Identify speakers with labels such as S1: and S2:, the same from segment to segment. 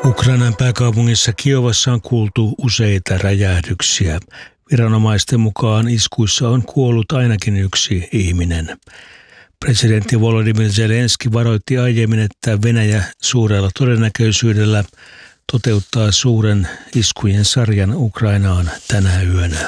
S1: Ukrainan pääkaupungissa Kiovassa on kuultu useita räjähdyksiä. Viranomaisten mukaan iskuissa on kuollut ainakin yksi ihminen. Presidentti Volodymyr Zelenskyi varoitti aiemmin, että Venäjä suurella todennäköisyydellä toteuttaa suuren iskujen sarjan Ukrainaan tänä yönä.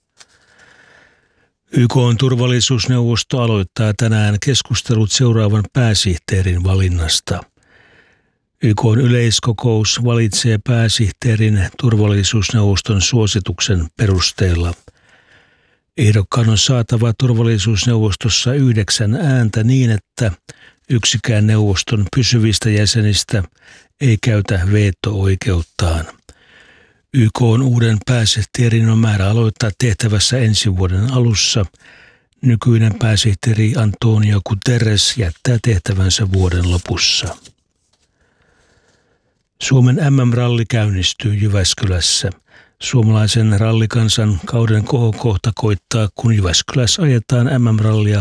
S1: YK:n turvallisuusneuvosto aloittaa tänään keskustelut seuraavan pääsihteerin valinnasta. YK:n yleiskokous valitsee pääsihteerin turvallisuusneuvoston suosituksen perusteella. Ehdokkaan on saatava turvallisuusneuvostossa 9 ääntä niin, että yksikään neuvoston pysyvistä jäsenistä ei käytä veto-oikeuttaan. YK:n uuden pääsihteerin on määrä aloittaa tehtävässä ensi vuoden alussa. Nykyinen pääsihteeri Antonio Guterres jättää tehtävänsä vuoden lopussa. Suomen MM-ralli käynnistyy Jyväskylässä. Suomalaisen rallikansan kauden kohokohta koittaa, kun Jyväskylässä ajetaan MM-rallia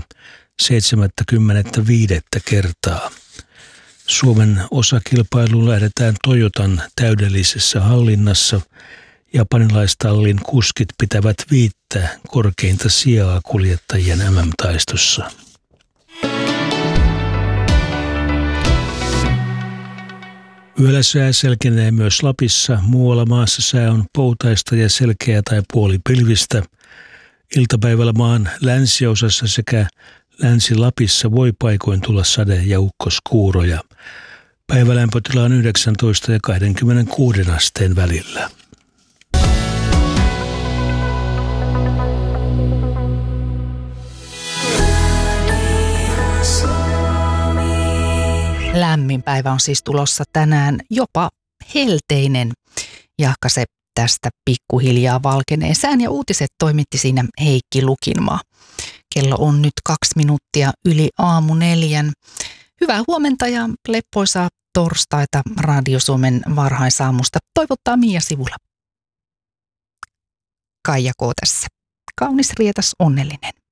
S1: 75. kertaa. Suomen osakilpailuun lähdetään Toyotan täydellisessä hallinnassa. Japanilaistallin kuskit pitävät 5 korkeinta sijaa kuljettajien MM-taistossa. Yöllä sää selkenee myös Lapissa. Muualla maassa sää on poutaista ja selkeä tai puolipilvistä. Iltapäivällä maan länsiosassa sekä Länsi-Lapissa voi paikoin tulla sade- ja ukkoskuuroja. Päivälämpötila on 19 ja 26 asteen välillä.
S2: Lämmin päivä on siis tulossa tänään, jopa helteinen. Jaakka se tästä pikkuhiljaa valkenee. Sään ja uutiset toimitti siinä Heikki Lukinmaa. Kello on nyt 2 minuuttia yli 4:00. Hyvää huomenta ja leppoisaa torstaita Radio Suomen varhaisaamusta. Toivottaa Mia Sivula. Kaija K. tässä. Kaunis, rietas, onnellinen.